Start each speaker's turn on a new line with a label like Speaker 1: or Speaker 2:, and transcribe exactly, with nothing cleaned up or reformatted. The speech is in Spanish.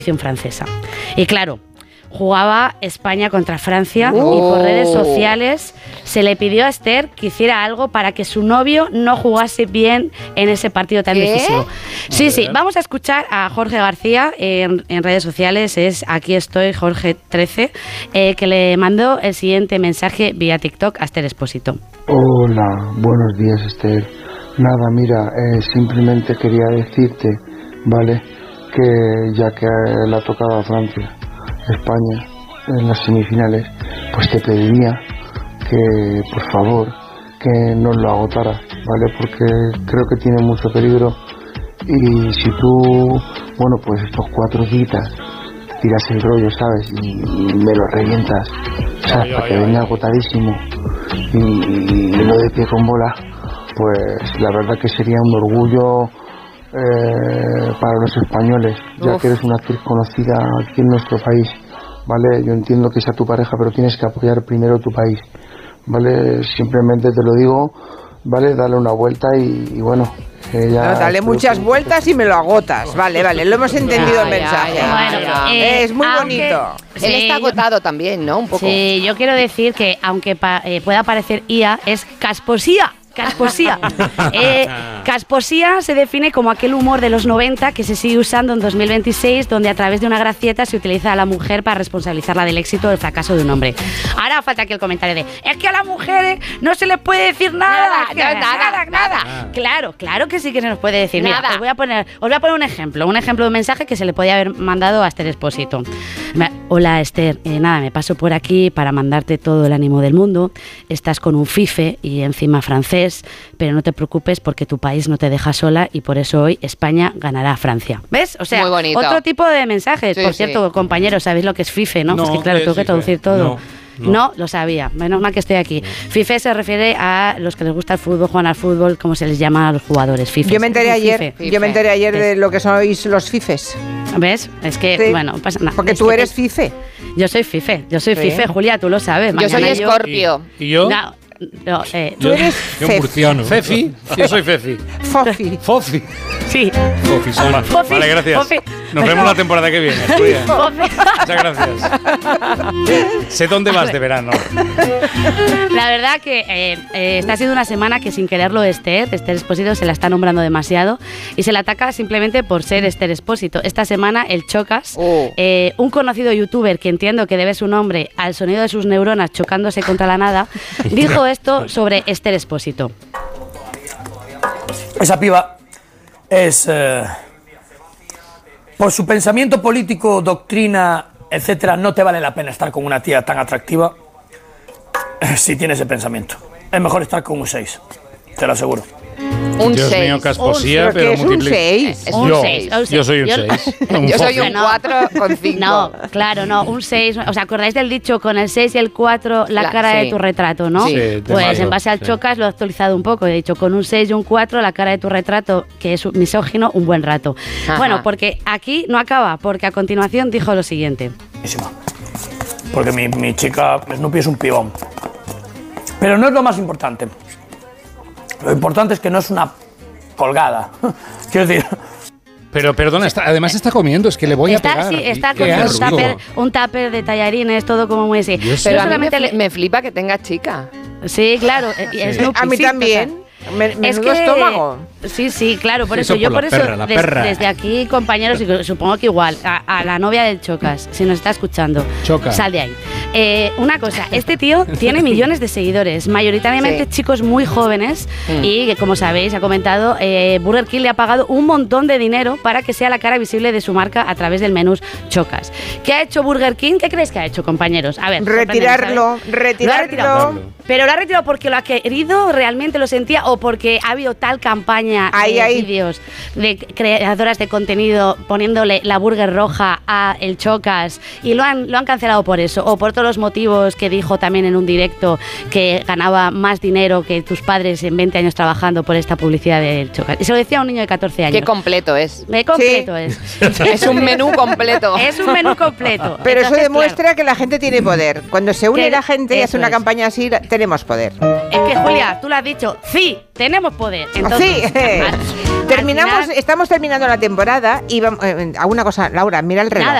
Speaker 1: francesa. Y claro, jugaba España contra Francia
Speaker 2: oh.
Speaker 1: y por redes sociales se le pidió a Esther que hiciera algo para que su novio no jugase bien en ese partido tan
Speaker 2: ¿Qué?
Speaker 1: decisivo. Sí, sí, vamos a escuchar a Jorge García en, en redes sociales, es aquí estoy, Jorge trece, eh, que le mandó el siguiente mensaje vía TikTok a Esther Expósito.
Speaker 3: Hola, buenos días, Esther. Nada, mira, eh, simplemente quería decirte, ¿vale?, que ya que le ha tocado a Francia, España, en las semifinales, pues te pediría que, por favor, que no lo agotara, ¿vale? Porque creo que tiene mucho peligro y si tú, bueno, pues estos cuatro citas tiras el rollo, ¿sabes? Y, y me lo revientas, ¿sabes? Para que venga agotadísimo y, y lo de pie con bola, pues la verdad que sería un orgullo eh, para los españoles, ya Uf. que eres una actriz conocida aquí en nuestro país, ¿vale? Yo entiendo que sea tu pareja, pero tienes que apoyar primero tu país, ¿vale? Simplemente te lo digo, ¿vale? Dale una vuelta y, y bueno...
Speaker 4: No, dale muchas que... vueltas y me lo agotas. Vale, vale, lo hemos entendido ya, el mensaje.
Speaker 1: Ya, ya, bueno, ya.
Speaker 4: Eh, es muy
Speaker 1: aunque,
Speaker 4: bonito.
Speaker 2: Sí, él está agotado yo, también, ¿no? Un poco.
Speaker 1: Sí, yo quiero decir que aunque pa, eh, pueda parecer I A, es casposía. Casposía. Eh, casposía se define como aquel humor de los noventa que se sigue usando en dos mil veintiséis, donde a través de una gracieta se utiliza a la mujer para responsabilizarla del éxito o del fracaso de un hombre. Ahora falta aquí el comentario de es que a las mujeres no se les puede decir nada.
Speaker 2: Nada, nada, nada, nada.
Speaker 1: nada. Claro, claro que sí que se nos puede decir.
Speaker 2: Nada.
Speaker 1: Mira, os voy a poner, os voy a poner un ejemplo, un ejemplo de un mensaje que se le podía haber mandado a Esther Expósito. Hola Esther, eh, nada, me paso por aquí para mandarte todo el ánimo del mundo. Estás con un fife y encima francés, pero no te preocupes porque tu país no te deja sola y por eso hoy España ganará a Francia. ¿Ves? O sea, otro tipo de mensajes. Sí, por cierto, sí. compañeros, ¿sabéis lo que es fife, no? no pues que claro, tengo que traducir todo. No. No. no, lo sabía, menos mal que estoy aquí. Fife se refiere a los que les gusta el fútbol, juegan al fútbol, como se les llama a los jugadores. Fifes.
Speaker 4: Yo me enteré ayer,
Speaker 2: Fife.
Speaker 4: yo me enteré ayer de lo que sois los fifes.
Speaker 1: ¿Ves? Es que, sí. bueno, pasa nada.
Speaker 4: Porque
Speaker 1: es
Speaker 4: tú
Speaker 1: que
Speaker 4: eres
Speaker 1: es,
Speaker 4: fife.
Speaker 1: Yo soy fife, yo soy sí. fife, Julia, tú lo sabes.
Speaker 2: Yo soy Escorpio.
Speaker 5: ¿Y, ¿Y yo?
Speaker 1: No, no, eh,
Speaker 4: tú
Speaker 5: yo,
Speaker 4: eres
Speaker 5: yo murciano. Fefi. Yo soy Fefi.
Speaker 4: Fofi.
Speaker 5: Fofi.
Speaker 1: Sí.
Speaker 5: Fofi, Soma.
Speaker 1: Fofi.
Speaker 5: Vale, gracias.
Speaker 1: Fofi.
Speaker 5: Nos vemos la temporada que viene. Muchas gracias. Sé dónde vas de verano.
Speaker 1: La verdad que eh, eh, esta ha sido una semana que sin quererlo Esther, Esther Expósito se la está nombrando demasiado y se la ataca simplemente por ser Esther Expósito. Esta semana el Chocas,
Speaker 2: oh.
Speaker 1: eh, un conocido youtuber que entiendo que debe su nombre al sonido de sus neuronas chocándose contra la nada, dijo esto sobre Esther Expósito.
Speaker 6: Esa piba es, eh, por su pensamiento político, doctrina, etcétera, no te vale la pena estar con una tía tan atractiva eh, si tiene ese pensamiento. Es mejor estar con un seis, te lo aseguro.
Speaker 2: Un
Speaker 5: Dios
Speaker 2: seis.
Speaker 5: mío, casposía,
Speaker 4: un,
Speaker 5: pero
Speaker 4: es un seis.
Speaker 1: Es un
Speaker 5: yo,
Speaker 1: seis.
Speaker 5: yo soy un seis.
Speaker 2: Yo soy un cuatro con cinco.
Speaker 1: No, claro, no, un seis. ¿Os acordáis del dicho con el seis y el cuatro la, la cara sí. de tu retrato, no?
Speaker 5: Sí,
Speaker 1: pues
Speaker 5: mato,
Speaker 1: en base al sí. Chocas lo he actualizado un poco. He dicho con un seis y un cuatro la cara de tu retrato, que es misógino, un buen rato. Ajá. Bueno, porque aquí no acaba, porque a continuación dijo lo siguiente.
Speaker 6: Porque mi, mi chica Snoopy es un pibón. Pero no es lo más importante. Lo importante es que no es una colgada. Quiero decir...
Speaker 5: Pero perdona, está, además está comiendo, es que le voy
Speaker 1: está,
Speaker 5: a pegar.
Speaker 1: Sí, está con un tupper, un tupper de tallarines, todo como muy así.
Speaker 2: Pero
Speaker 1: Pero
Speaker 2: a
Speaker 1: solamente
Speaker 2: mí me,
Speaker 1: le...
Speaker 2: me flipa que tenga chica.
Speaker 1: Sí, claro.
Speaker 4: Sí.
Speaker 1: Snoopy,
Speaker 4: a mí
Speaker 1: sí,
Speaker 4: también.
Speaker 1: O sea,
Speaker 4: Me,
Speaker 1: es que,
Speaker 4: estómago.
Speaker 1: Sí, sí, claro, por eso,
Speaker 5: eso
Speaker 1: yo
Speaker 5: por
Speaker 1: por
Speaker 5: la
Speaker 1: eso
Speaker 5: perra, la
Speaker 1: des,
Speaker 5: perra.
Speaker 1: desde aquí, compañeros, y supongo que igual, a, a la novia del Chocas, si nos está escuchando,
Speaker 5: Choca.
Speaker 1: Sal de ahí. Eh, una cosa, este tío tiene millones de seguidores, mayoritariamente sí. chicos muy jóvenes, mm. y que como sabéis, ha comentado, eh, Burger King le ha pagado un montón de dinero para que sea la cara visible de su marca a través del menú Chocas. ¿Qué ha hecho Burger King? ¿Qué creéis que ha hecho, compañeros? A ver,
Speaker 4: retirarlo, retirarlo.
Speaker 1: Lo ha retirado. Pero lo ha retirado porque lo ha querido, realmente lo sentía, o porque ha habido tal campaña
Speaker 4: ahí,
Speaker 1: de
Speaker 4: ahí.
Speaker 1: vídeos de creadoras de contenido poniéndole la burger roja a el Chocas y lo han, lo han cancelado por eso, o por otro todos los motivos que dijo también en un directo que ganaba más dinero que tus padres en veinte años trabajando por esta publicidad del chocolate. Y se lo decía a un niño de catorce años.
Speaker 2: Qué completo es.
Speaker 1: Qué completo
Speaker 4: Sí.
Speaker 1: es.
Speaker 2: Es un menú completo.
Speaker 1: Es un menú completo.
Speaker 4: Pero
Speaker 1: Entonces,
Speaker 4: eso demuestra
Speaker 1: claro,
Speaker 4: que la gente tiene poder. Cuando se une
Speaker 1: Que-
Speaker 4: la gente y hace
Speaker 1: eso
Speaker 4: una
Speaker 1: es.
Speaker 4: campaña así, tenemos poder.
Speaker 1: es que, Julia, tú lo has dicho. Sí, tenemos poder. Entonces,
Speaker 4: sí.
Speaker 1: al- al
Speaker 4: Terminamos,
Speaker 1: final-
Speaker 4: estamos terminando la temporada y vamos, eh, a una cosa, Laura, mira el reloj.
Speaker 1: Nada.